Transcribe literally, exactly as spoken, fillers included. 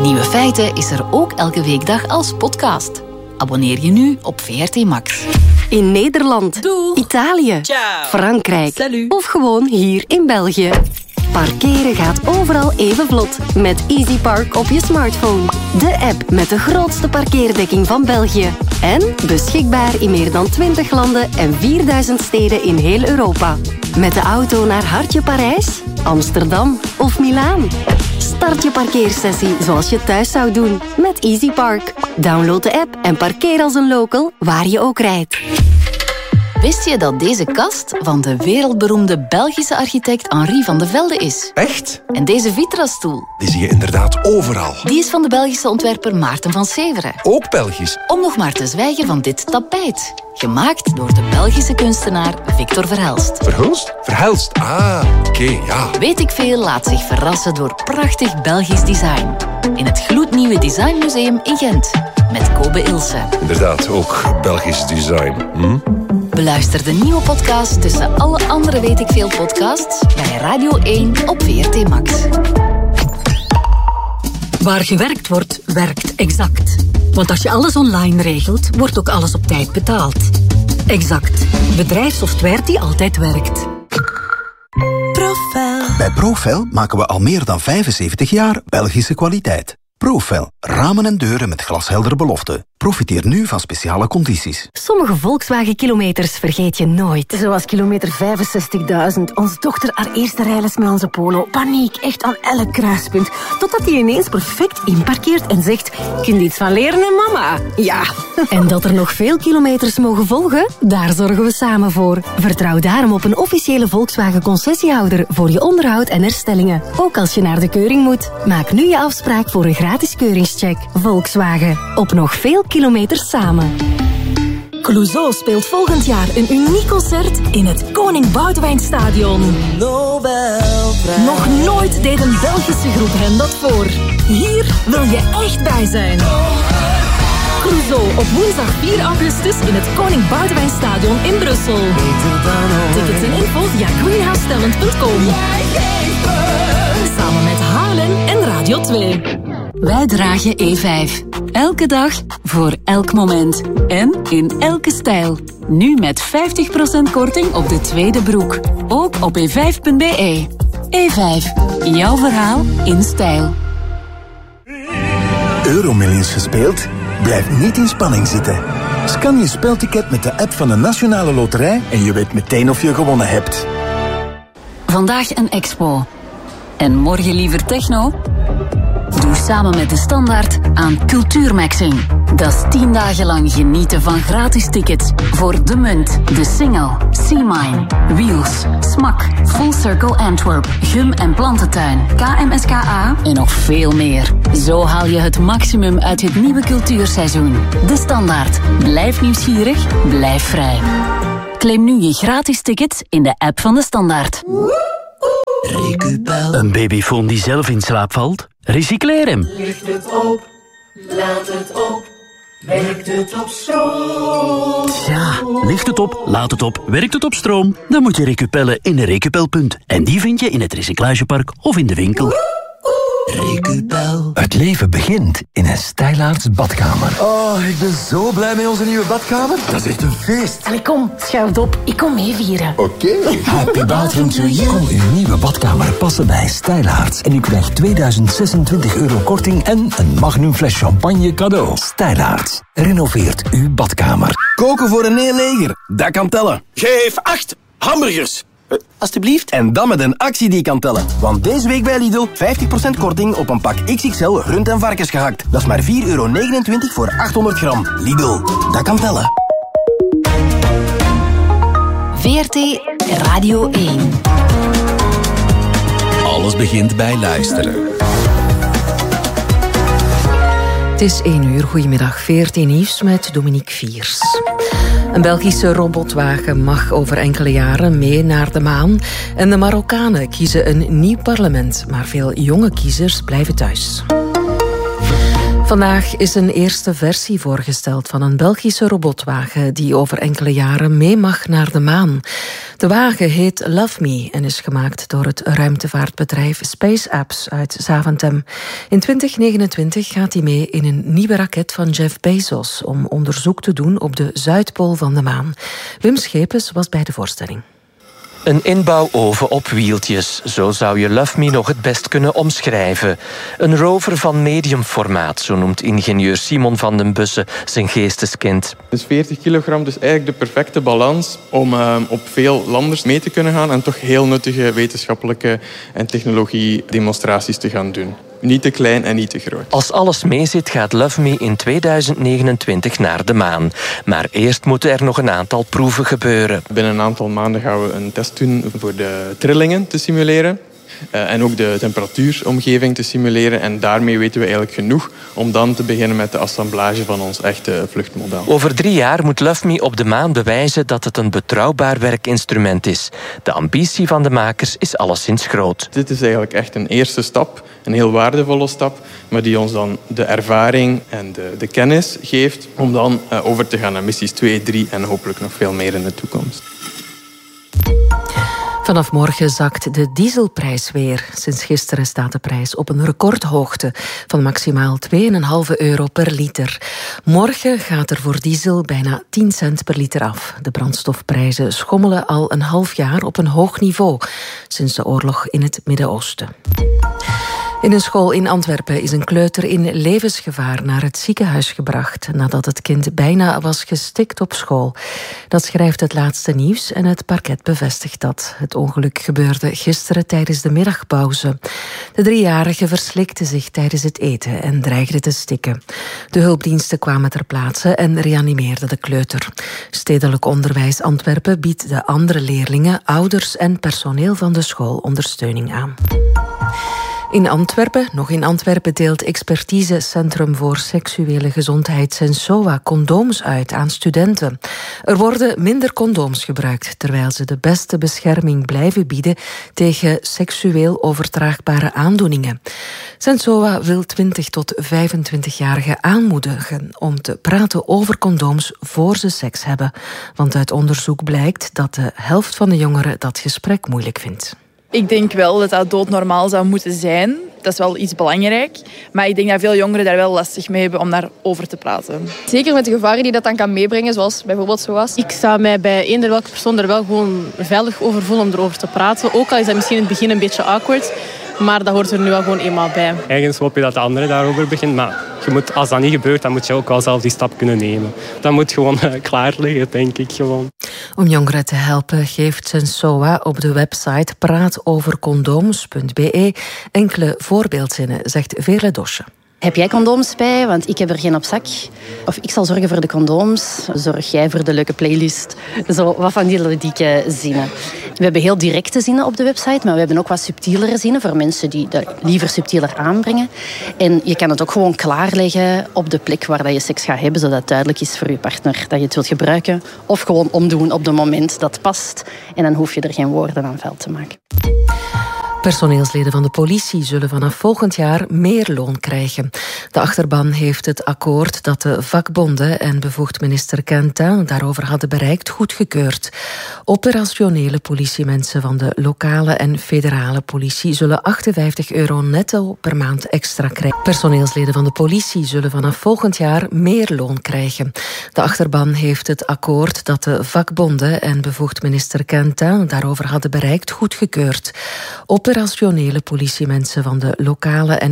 Nieuwe Feiten is er ook elke weekdag als podcast. Abonneer je nu op V R T Max. In Nederland, Doei. Italië, Ciao. Frankrijk Salut. of gewoon hier in België. Parkeren gaat overal even vlot met EasyPark op je smartphone. De app met de grootste parkeerdekking van België. En beschikbaar in meer dan twintig landen en vierduizend steden in heel Europa. Met de auto naar Hartje Parijs, Amsterdam of Milaan. Start je parkeersessie zoals je thuis zou doen met EasyPark. Download de app en parkeer als een local waar je ook rijdt. Wist je dat deze kast van de wereldberoemde Belgische architect Henri van de Velde is? Echt? En deze Vitra-stoel, Die zie je inderdaad overal. die is van de Belgische ontwerper Maarten van Severen. Ook Belgisch. Om nog maar te zwijgen van dit tapijt. Gemaakt door de Belgische kunstenaar Victor Verhelst. Verhulst? Verhelst. Ah, oké, okay, ja. Weet ik veel laat zich verrassen door prachtig Belgisch design. In het gloednieuwe Designmuseum in Gent. Met Kobe Ilse. Inderdaad, ook Belgisch design. Hm? Beluister de nieuwe podcast tussen alle andere Weet ik veel podcasts bij Radio één op V R T Max. Waar gewerkt wordt, werkt Exact. Want als je alles online regelt, wordt ook alles op tijd betaald. Exact. Bedrijfssoftware die altijd werkt. Profel. Bij Profel maken we al meer dan vijfenzeventig jaar Belgische kwaliteit. Profel. Ramen en deuren met glasheldere beloften. Profiteer nu van speciale condities. Sommige Volkswagen-kilometers vergeet je nooit. Zoals kilometer vijfenzestigduizend. Onze dochter haar eerste rijles met onze Polo. Paniek, echt aan elk kruispunt. Totdat hij ineens perfect inparkeert en zegt... Kun je iets van leren, hè, mama? Ja. En dat er nog veel kilometers mogen volgen? Daar zorgen we samen voor. Vertrouw daarom op een officiële Volkswagen-concessiehouder... voor je onderhoud en herstellingen. Ook als je naar de keuring moet. Maak nu je afspraak voor een gratis keuringscheck. Volkswagen. Op nog veel kilometers samen. Clouseau speelt volgend jaar een uniek concert in het Koning Boudewijnstadion. Nobelprijs. Nog nooit deed een Belgische groep hen dat voor. Hier wil je echt bij zijn. Clouseau op woensdag vier augustus in het Koning Boudewijnstadion in Brussel. Tickets en info via greenhouse talent punt com. Samen met Haarlem en Radio twee. Wij dragen E vijf. Elke dag, voor elk moment. En in elke stijl. Nu met vijftig procent korting op de tweede broek. Ook op e vijf punt b e. E vijf. Jouw verhaal in stijl. Euromillions gespeeld? Blijf niet in spanning zitten. Scan je spelticket met de app van de Nationale Loterij en je weet meteen of je gewonnen hebt. Vandaag een expo. En morgen liever techno? Doe samen met De Standaard aan Cultuurmaxing. Dat is tien dagen lang genieten van gratis tickets voor De Munt, De Single, Sea Mine, Wheels, Smak, Full Circle Antwerp, Gum en Plantentuin, K M S K A en nog veel meer. Zo haal je het maximum uit het nieuwe cultuurseizoen. De Standaard. Blijf nieuwsgierig, blijf vrij. Claim nu je gratis tickets in de app van De Standaard. Recupel. Een babyfoon die zelf in slaap valt? Recycleer hem. Licht het op, laat het op, werkt het op stroom. Ja, licht het op, laat het op, werkt het op stroom? Dan moet je Recupellen in de Recupelpunt. En die vind je in het recyclagepark of in de winkel. Recupel. Het leven begint in een Stijlaarts badkamer. Oh, ik ben zo blij met onze nieuwe badkamer. Dat is echt een feest. Allee, kom, schuif op. Ik kom mee vieren. Oké. Okay. Happy bathroom to you. Kom uw nieuwe badkamer passen bij Stijlaarts. En u krijgt tweeduizend zesentwintig euro korting en een magnum fles champagne cadeau. Stijlaarts. Renoveert uw badkamer. Koken voor een heel leger. Dat kan tellen. Geef acht hamburgers. Uh, alsjeblieft. En dan met een actie die kan tellen. Want deze week bij Lidl vijftig procent korting op een pak X X L rund- en varkensgehakt. Dat is maar vier euro negenentwintig voor achthonderd gram. Lidl, dat kan tellen. V R T Radio één. Alles begint bij luisteren. Het is één uur. Goedemiddag. V R T Nieuws met Dominique Viers. Een Belgische robotwagen mag over enkele jaren mee naar de maan. En de Marokkanen kiezen een nieuw parlement. Maar veel jonge kiezers blijven thuis. Vandaag is een eerste versie voorgesteld van een Belgische robotwagen die over enkele jaren mee mag naar de maan. De wagen heet Love Me en is gemaakt door het ruimtevaartbedrijf SpaceApps uit Zaventem. In twintig negenentwintig gaat hij mee in een nieuwe raket van Jeff Bezos om onderzoek te doen op de Zuidpool van de maan. Wim Schepens was bij de voorstelling. Een inbouwoven op wieltjes, zo zou je Love Me nog het best kunnen omschrijven. Een rover van mediumformaat, zo noemt ingenieur Simon van den Bussen zijn geesteskind. Dus veertig kilogram, dus eigenlijk de perfecte balans om uh, op veel landers mee te kunnen gaan en toch heel nuttige wetenschappelijke en technologie demonstraties te gaan doen. Niet te klein en niet te groot. Als alles meezit gaat Love Me in tweeduizend negenentwintig naar de maan. Maar eerst moeten er nog een aantal proeven gebeuren. Binnen een aantal maanden gaan we een test doen voor de trillingen te simuleren. Uh, en ook de temperatuuromgeving te simuleren. En daarmee weten we eigenlijk genoeg om dan te beginnen met de assemblage van ons echte vluchtmodel. Over drie jaar moet Love Me op de maan bewijzen dat het een betrouwbaar werkinstrument is. De ambitie van de makers is alleszins groot. Dit is eigenlijk echt een eerste stap, een heel waardevolle stap, maar die ons dan de ervaring en de, de kennis geeft om dan uh, over te gaan naar missies twee, drie en hopelijk nog veel meer in de toekomst. Vanaf morgen zakt de dieselprijs weer. Sinds gisteren staat de prijs op een recordhoogte van maximaal twee komma vijf euro per liter. Morgen gaat er voor diesel bijna tien cent per liter af. De brandstofprijzen schommelen al een half jaar op een hoog niveau sinds de oorlog in het Midden-Oosten. In een school in Antwerpen is een kleuter in levensgevaar naar het ziekenhuis gebracht nadat het kind bijna was gestikt op school. Dat schrijft het laatste nieuws en het parket bevestigt dat. Het ongeluk gebeurde gisteren tijdens de middagpauze. De driejarige verslikte zich tijdens het eten en dreigde te stikken. De hulpdiensten kwamen ter plaatse en reanimeerden de kleuter. Stedelijk Onderwijs Antwerpen biedt de andere leerlingen, ouders en personeel van de school ondersteuning aan. In Antwerpen, nog in Antwerpen, deelt Expertisecentrum voor Seksuele Gezondheid Sensoa condooms uit aan studenten. Er worden minder condooms gebruikt, terwijl ze de beste bescherming blijven bieden tegen seksueel overdraagbare aandoeningen. Sensoa wil twintig tot vijfentwintigjarigen aanmoedigen om te praten over condooms voor ze seks hebben. Want uit onderzoek blijkt dat de helft van de jongeren dat gesprek moeilijk vindt. Ik denk wel dat dat doodnormaal zou moeten zijn. Dat is wel iets belangrijk. Maar ik denk dat veel jongeren daar wel lastig mee hebben om daarover te praten. Zeker met de gevaren die dat dan kan meebrengen, zoals bijvoorbeeld zoals. Ik zou mij bij eender welke persoon er wel gewoon veilig over voelen om erover te praten. Ook al is dat misschien in het begin een beetje awkward. Maar dat hoort er nu wel gewoon eenmaal bij. Ergens hoop je dat de andere daarover begint. Maar je moet, als dat niet gebeurt, dan moet je ook wel zelf die stap kunnen nemen. Dat moet gewoon uh, klaar liggen, denk ik gewoon. Om jongeren te helpen geeft Sensoa op de website praatovercondooms punt b e enkele voorbeeldzinnen, zegt Veerle Dosje. Heb jij condooms bij? Want ik heb er geen op zak. Of ik zal zorgen voor de condooms. Zorg jij voor de leuke playlist. Zo wat van die ludieke zinnen. We hebben heel directe zinnen op de website, maar we hebben ook wat subtielere zinnen voor mensen die dat liever subtieler aanbrengen. En je kan het ook gewoon klaarleggen op de plek waar je seks gaat hebben, zodat het duidelijk is voor je partner dat je het wilt gebruiken. Of gewoon omdoen op het moment dat past. En dan hoef je er geen woorden aan vuil te maken. Personeelsleden van de politie zullen vanaf volgend jaar meer loon krijgen. De achterban heeft het akkoord dat de vakbonden en bevoegd minister Quentin daarover hadden bereikt goedgekeurd. Operationele politiemensen van de lokale en federale politie zullen achtenvijftig euro netto per maand extra krijgen. Personeelsleden van de politie zullen vanaf volgend jaar meer loon krijgen. De achterban heeft het akkoord dat de vakbonden en bevoegd minister Quentin daarover hadden bereikt goedgekeurd. Operationele politiemensen van de lokale en